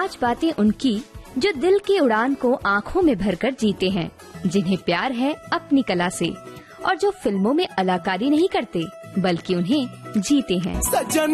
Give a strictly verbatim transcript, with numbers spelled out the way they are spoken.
पांच बातें उनकी जो दिल की उड़ान को आँखों में भरकर जीते हैं, जिन्हें प्यार है अपनी कला से और जो फिल्मों में अदाकारी नहीं करते बल्कि उन्हें जीते हैं। सजन